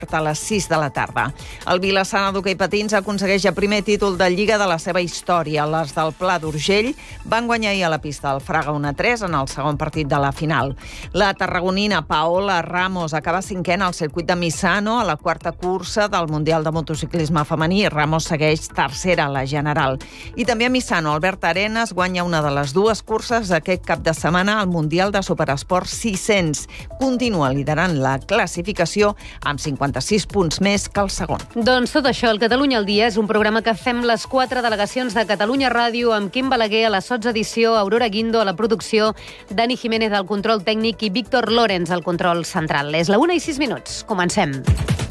a les 6 de la tarda. El Vilassana d'hoquei patins aconsegueix el primer títol de Lliga de la seva història. Les del Pla d'Urgell van guanyar ahir a la pista del Fraga 1-3 en el segon partit de la final. La tarragonina Paola Ramos acaba cinquena al circuit de Misano a la quarta cursa del Mundial de Motociclisme femení. Ramos segueix tercera a la general. I també a Misano, Albert Arenas guanya una de les dues curses aquest cap de setmana al Mundial de Superesport 600. Continua liderant la classificació amb 56 punts més que el segon. Doncs tot això, el Catalunya al dia, és un programa que fem les 4 delegacions de Catalunya Ràdio amb Quim Balaguer a la 16 edició, Aurora Guindo a la producció, Dani Jiménez al control tècnic i Víctor Lorenz al control central. És la 1:06. Comencem.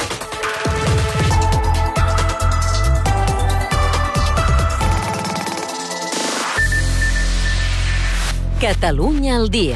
Catalunya al dia.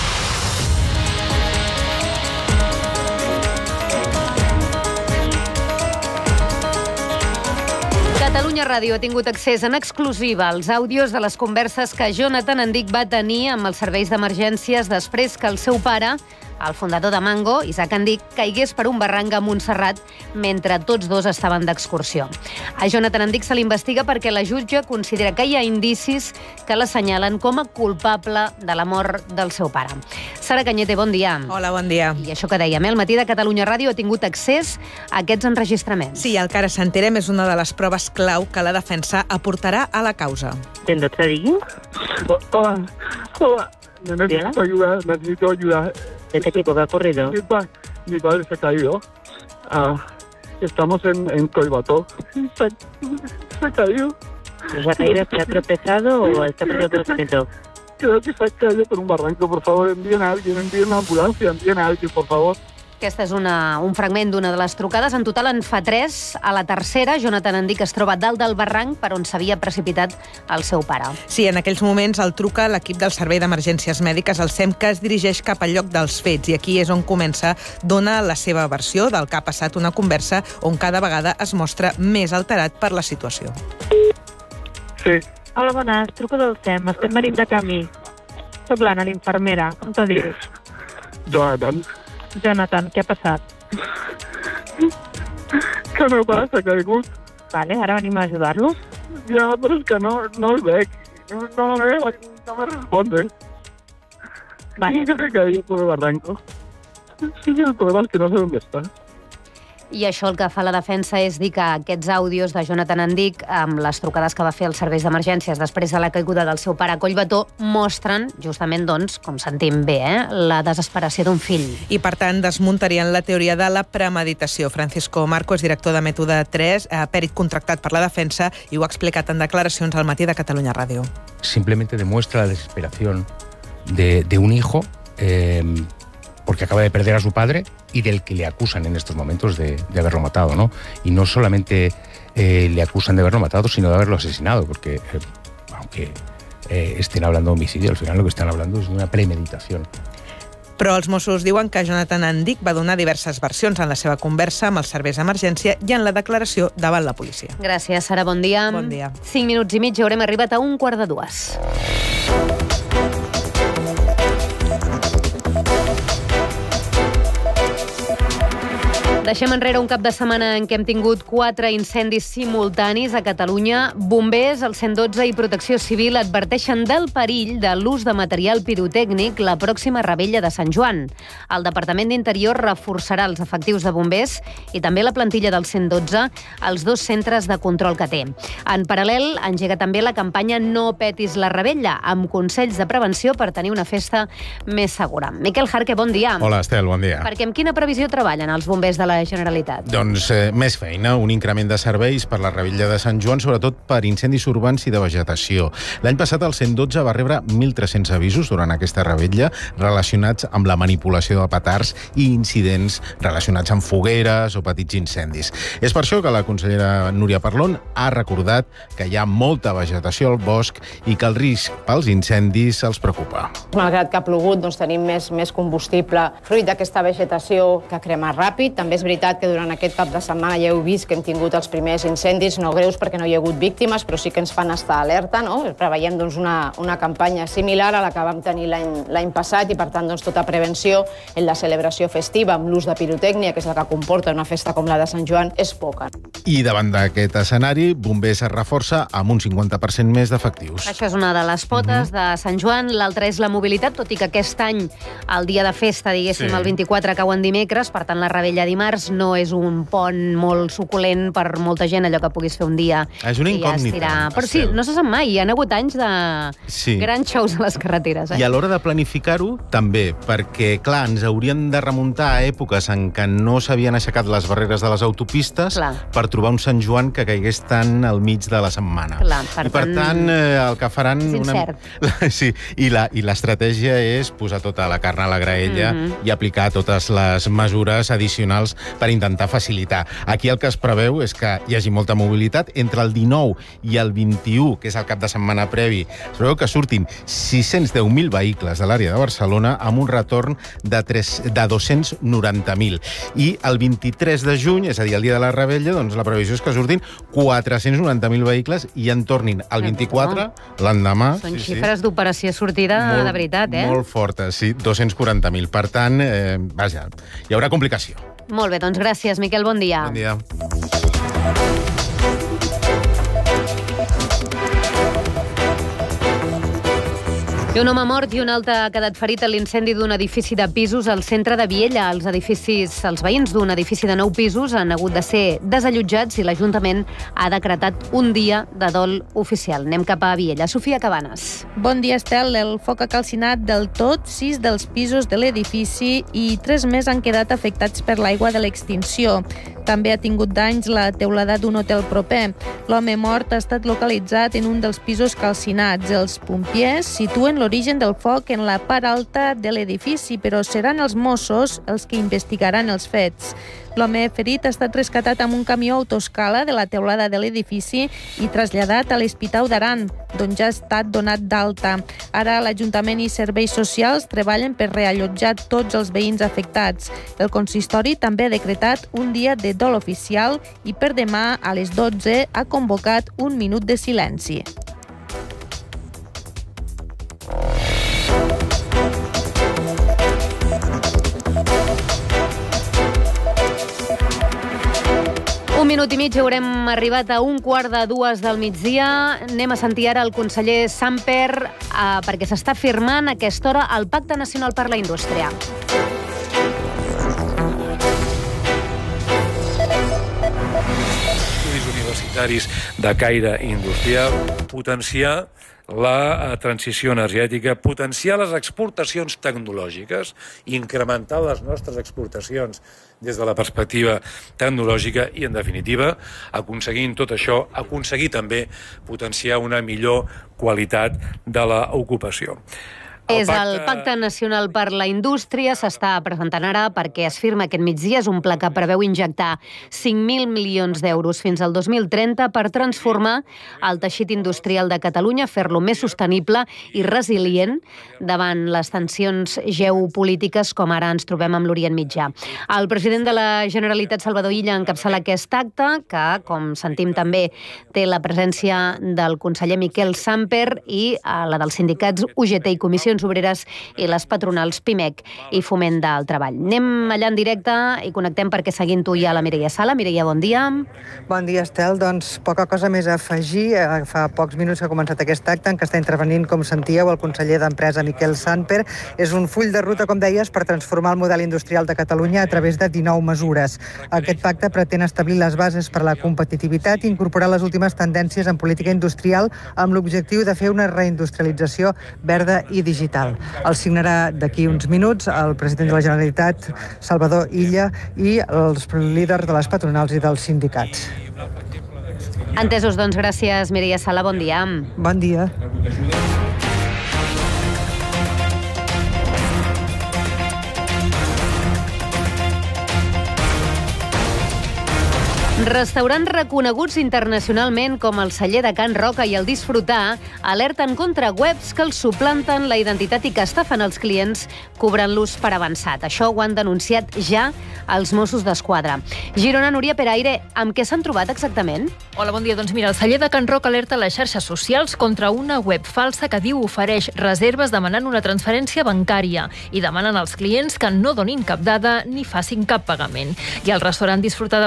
Catalunya Ràdio ha tingut accés en exclusiva als àudios de les converses que Jonathan Endic va tenir amb els serveis d'emergències després que el seu pare, el fundador de Mango, Isaac Endic, caigués per un barranc a Montserrat mentre tots dos estaven d'excursió. A Jonathan Endic se l'investiga perquè la jutge considera que hi ha indicis que l'assenyalen com a culpable de la mort del seu pare. Sara Cañete, bon dia. Hola, bon dia. I això que dèiem, el matí de Catalunya Ràdio ha tingut accés a aquests enregistraments. Sí, el que ara sentirem és una de les proves clau que la defensa aportarà a la causa. ¿Entiendo te digo? Hola. Necesito ayuda. ¿De qué tipo? ¿Qué ha ocurrido? Mi padre se ha caído. Estamos en Coibató. Se ha caído. ¿Se ha caído? ¿Se ha tropezado o está perdiendo conocimiento? Creo que se ha caído por un barranco. Por favor, envíen a alguien, envíen una ambulancia, envíen a alguien, por favor. Aquest és un fragment d'una de les trucades. En total en fa 3. A la tercera, Jonathan Endic es troba dalt del barranc per on s'havia precipitat el seu pare. Sí, en aquells moments el truca l'equip del Servei d'Emergències Mèdiques, el SEM, que es dirigeix cap al lloc dels fets. I aquí és on comença, dona la seva versió del que ha passat, una conversa on cada vegada es mostra més alterat per la situació. Sí. Hola, bones. Truco del SEM. Estem venint de camí. Soc l'Anna, l'infermera. Com te dius? Jonathan, què ha passat? Que el meu pare s'ha caigut. Vale, ara venim a ajudar-lo. Ja, però és que no el veig. No me responde. Vale. Sí, que se ha caído por el barranco. Sí, el problema es que no sé dónde está. I això el que fa la defensa és dir que aquests àudios de Jonathan Endic amb les trucades que va fer als serveis d'emergències després de la caiguda del seu pare a Collbató mostren justament, doncs, com sentim bé, la desesperació d'un fill. I, per tant, desmuntarien la teoria de la premeditació. Francisco Marco és director de Mètode 3, pèrit contractat per la defensa, i ho ha explicat en declaracions al matí de Catalunya Ràdio. Simplemente demuestra la desesperación de un hijo porque acaba de perder a su padre y del que le acusan en estos momentos de haberlo matado, ¿no? Y no solamente le acusan de haberlo matado, sino de haberlo asesinado, porque aunque estén hablando de homicidio, al final lo que están hablando es de una premeditación. Però els Mossos diuen que Jonathan Endic va donar diverses versions en la seva conversa amb els serveis d'emergència i en la declaració davant la policia. Gràcies, Sara, bon dia. Bon dia. 5 minuts i mig, haurem arribat a 1:45. Deixem enrere un cap de setmana en què hem tingut 4 incendis simultanis a Catalunya. Bombers, el 112 i Protecció Civil adverteixen del perill de l'ús de material pirotècnic la pròxima revetlla de Sant Joan. El Departament d'Interior reforçarà els efectius de bombers i també la plantilla del 112 als 2 centres de control que té. En paral·lel, engega també la campanya No petis la revetlla, amb consells de prevenció per tenir una festa més segura. Miquel Jarque, bon dia. Hola, Estel, bon dia. Perquè amb quina previsió treballen els bombers de la Generalitat? Doncs més feina, un increment de serveis per la revetlla de Sant Joan, sobretot per incendis urbans i de vegetació. L'any passat el 112 va rebre 1.300 avisos durant aquesta revetlla relacionats amb la manipulació de petards i incidents relacionats amb fogueres o petits incendis. És per això que la consellera Núria Parlon ha recordat que hi ha molta vegetació al bosc i que el risc pels incendis els preocupa. Malgrat que ha plogut, tenim més combustible fruit d'aquesta vegetació que crema ràpid. També és veritat que durant aquest cap de setmana ja heu vist que hem tingut els primers incendis, no greus perquè no hi ha hagut víctimes, però sí que ens fan estar alerta, no? Preveiem doncs, una campanya similar a la que vam tenir l'any passat i, per tant, doncs, tota prevenció en la celebració festiva amb l'ús de pirotècnia, que és el que comporta una festa com la de Sant Joan, és poca. I davant d'aquest escenari, Bombers es reforça amb un 50% més d'efectius. Això és una de les potes de Sant Joan. L'altra és la mobilitat, tot i que aquest any el dia de festa, diguéssim, el 24 cau en dimecres, per tant la Rebella dimarts no és un pont molt suculent per molta gent, allò que puguis fer un dia. És una incògnita. Però sí, no se sap mai, hi ha hagut anys de grans xous a les carreteres. I a l'hora de planificar-ho, també, perquè, clar, ens haurien de remuntar a èpoques en què no s'havien aixecat les barreres de les autopistes per trobar un Sant Joan que caigués tant al mig de la setmana. I per tant, el que faran... És incert. Sí, i l'estratègia és posar tota la carn a la graella i aplicar totes les mesures addicionals per intentar facilitar. Aquí el que es preveu és que hi hagi molta mobilitat. Entre el 19 i el 21, que és el cap de setmana previ, es preveu que surtin 610.000 vehicles de l'àrea de Barcelona amb un retorn de 290.000. I el 23 de juny, és a dir, el dia de la Rebella, doncs la previsió és que surtin 490.000 vehicles i en tornin el 24, l'endemà. Són xifres d'operació sortida de veritat, Molt fortes, sí, 240.000. Per tant, vaja, hi haurà complicació. Molt bé, doncs gràcies, Miquel, bon dia. Bon dia. Un home mort i un altre ha quedat ferit a l'incendi d'un edifici de pisos al centre de Viella. Els veïns d'un edifici de 9 pisos han hagut de ser desallotjats i l'Ajuntament ha decretat un dia de dol oficial. Anem cap a Viella. Sofia Cabanes. Bon dia, Estel. El foc ha calcinat del tot 6 dels pisos de l'edifici i 3 més han quedat afectats per l'aigua de l'extinció. També ha tingut danys la teulada d'un hotel proper. L'home mort ha estat localitzat en un dels pisos calcinats. Els pompiers situen l'origen del foc en la part alta de l'edifici, però seran els Mossos els que investigaran els fets. L'home ferit ha estat rescatat amb un camió autoescala de la teulada de l'edifici i traslladat a l'Hospital d'Aran, d'on ja ha estat donat d'alta. Ara l'Ajuntament i serveis socials treballen per reallotjar tots els veïns afectats. El consistori també ha decretat un dia de dol oficial i per demà a les 12 ha convocat un minut de silenci. Un minut i mig, haurem arribat a 1:45 del migdia. Anem a sentir ara el conseller Samper perquè s'està firmant a aquesta hora el Pacte Nacional per la Indústria. Estudis universitaris de caire industrial, potenciar la transició energètica, potenciar les exportacions tecnològiques, incrementar les nostres exportacions des de la perspectiva tecnològica i, en definitiva, aconseguint tot això, aconseguir també potenciar una millor qualitat de l'ocupació. És el Pacte Nacional per la Indústria, s'està presentant ara perquè es firma aquest migdia. És un pla que preveu injectar 5.000 milions d'euros fins al 2030 per transformar el teixit industrial de Catalunya, fer-lo més sostenible i resilient davant les tensions geopolítiques com ara ens trobem amb l'Orient Mitjà. El president de la Generalitat, Salvador Illa, encapçala aquest acte, que, com sentim també, té la presència del conseller Miquel Samper i la dels sindicats UGT i Comissions Obreres i les patronals PIMEC i Foment del Treball. Anem allà en directe i connectem perquè seguint-ho ja la Mireia Sala. Mireia, bon dia. Bon dia, Estel. Doncs poca cosa més a afegir. Fa pocs minuts que ha començat aquest acte en què està intervenint, com sentíeu, el conseller d'Empresa Miquel Samper. És un full de ruta, com deies, per transformar el model industrial de Catalunya a través de 19 mesures. Aquest pacte pretén establir les bases per a la competitivitat i incorporar les últimes tendències en política industrial amb l'objectiu de fer una reindustrialització verda i digital. El signarà d'aquí uns minuts el president de la Generalitat, Salvador Illa, i els líders de les patronals i dels sindicats. Entesos, doncs, gràcies, Mireia Sala, bon dia. Bon dia. Restaurants reconeguts internacionalment com el Celler de Can Roca i el Disfrutar alerten contra webs que els suplanten la identitat i que estafen els clients cobrant-los per avançat. Això ho han denunciat ja els Mossos d'Esquadra. Girona, Núria Peraire, amb què s'han trobat exactament? Hola, bon dia. Doncs mira, el Celler de Can Roca alerta les xarxes socials contra una web falsa que diu ofereix reserves demanant una transferència bancària i demanen als clients que no donin cap dada ni facin cap pagament. I el restaurant Disfrutar